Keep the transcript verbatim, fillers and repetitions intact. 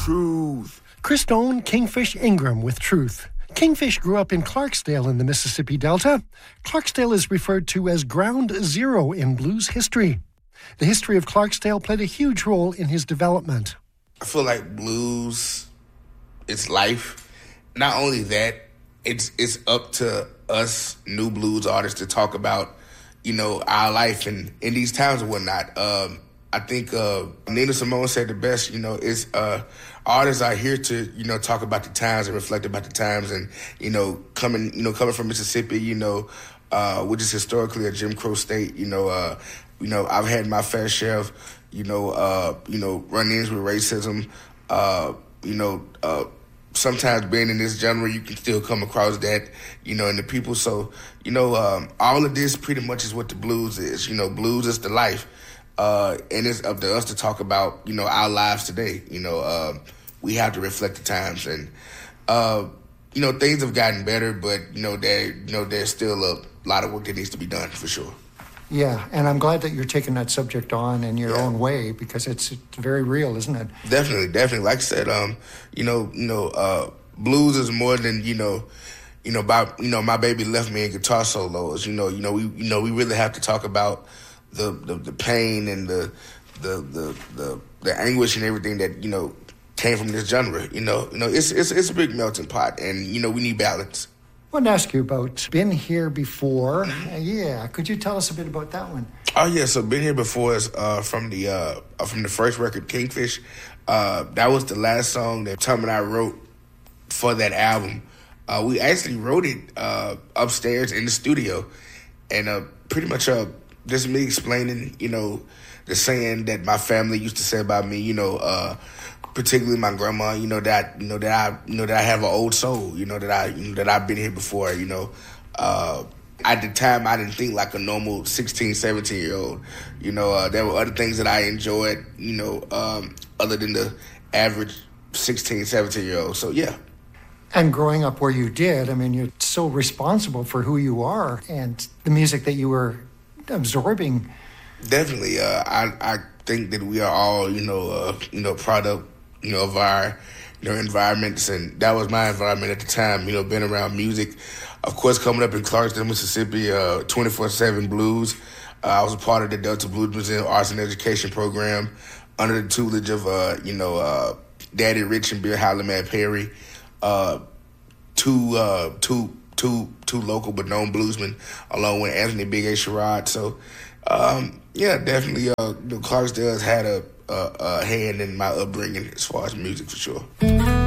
Truth. Chris Stone, Kingfish Ingram with Truth. Kingfish grew up in Clarksdale in the Mississippi Delta. Clarksdale is referred to as ground zero in blues history. The history of Clarksdale played a huge role in his development. I feel like blues, it's life. Not only that, it's it's up to us new blues artists to talk about, you know, our life and in these times and whatnot. Um, I think uh, Nina Simone said the best, you know, it's uh, artists are here to, you know, talk about the times and reflect about the times. And, you know, coming, you know, coming from Mississippi, you know, uh, which is historically a Jim Crow state, you know, uh, you know, I've had my fair share of, you know, uh, you know, run-ins with racism, uh, you know, uh, sometimes being in this genre, you can still come across that, you know, in the people. So, you know, um, all of this pretty much is what the blues is. You know, blues is the life. Uh, and it's up to us to talk about, you know, our lives today. You know, uh, we have to reflect the times. And, uh, you know, things have gotten better, but, you know, there, you know, there's still a lot of work that needs to be done, for sure. Yeah, and I'm glad that you're taking that subject on in your yeah. own way, because it's, it's very real, isn't it? Definitely, definitely. Like I said, um, you know, you know, uh, blues is more than, you know, you know, about, you know, my baby left me in guitar solos. You know, you know, we, you know, we really have to talk about the the, the pain and the, the the the the anguish and everything that, you know, came from this genre. You know, you know, it's it's it's a big melting pot, and you know, we need balance. I want to ask you about Been Here Before. Uh, yeah, could you tell us a bit about that one? Oh yeah, so Been Here Before is uh, from the uh, from the first record, Kingfish. Uh, that was the last song that Tom and I wrote for that album. Uh, we actually wrote it uh, upstairs in the studio, and uh, pretty much uh, just me explaining, you know, the saying that my family used to say about me, you know. Uh, particularly my grandma, you know, that, you know, that I, you know, that I have an old soul, you know, that I, you know, that I've been here before, you know. Uh, at the time, I didn't think like a normal sixteen, seventeen-year-old. You know, uh, there were other things that I enjoyed, you know, um, other than the average sixteen, seventeen-year-old. So, yeah. And growing up where you did, I mean, you're so responsible for who you are and the music that you were absorbing. Definitely. Uh, I, I think that we are all, you know, uh, you know, product, you know, of our, you know, environments, and that was my environment at the time, you know, being around music. Of course, coming up in Clarksdale, Mississippi, uh, twenty-four seven Blues. Uh, I was a part of the Delta Blues Museum Arts and Education Program under the tutelage of, uh, you know, uh, Daddy Rich and Bill Hollyman Perry, uh, two, uh, two, two, two local but known bluesmen, along with Anthony Big A. Sherrod. So, um, yeah, definitely, uh, you know, Clarksdale has had a, a, a hand in my upbringing as far as music, for sure.